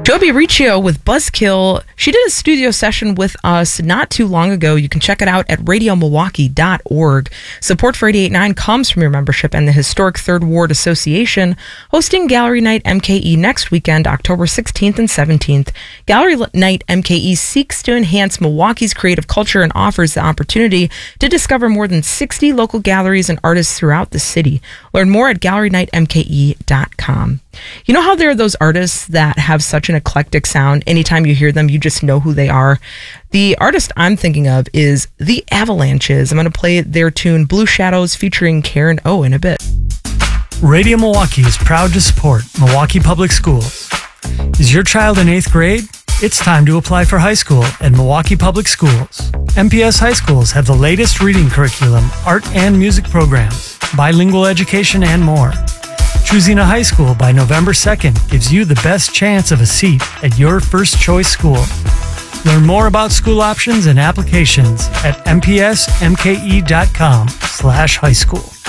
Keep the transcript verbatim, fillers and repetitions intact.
Joby Riccio with Buzzkill. She did a studio session with us not too long ago. You can check it out at radio milwaukee dot org. Support for eighty-eight point nine comes from your membership and the Historic Third Ward Association, hosting Gallery Night M K E next weekend, October sixteenth and seventeenth. Gallery Night M K E seeks to enhance Milwaukee's creative culture and offers the opportunity to discover more than sixty local galleries and artists throughout the city. Learn more at gallery night m k e dot com. You know how there are those artists that have such an eclectic sound? Anytime you hear them, you just know who they are. The artist I'm thinking of is The Avalanches. I'm going to play their tune Blue Shadows featuring Karen O in a bit. Radio Milwaukee is proud to support Milwaukee Public Schools. Is your child in eighth grade? It's time to apply for high school at Milwaukee Public Schools. M P S high schools have the latest reading curriculum, art and music programs, bilingual education, and more. Choosing a high school by November second gives you the best chance of a seat at your first choice school. Learn more about school options and applications at m p s m k e dot com slash high school.